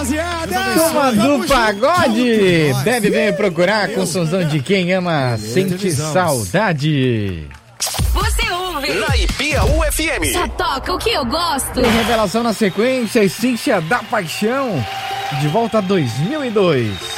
rapaziada. Turma do Pagode. Deve vir procurar com somzão de quem ama, sente saudade. Você ouve Na Ipiaú FM. Só toca o que eu gosto. Tem revelação na sequência, Essência da Paixão. De volta a 2002.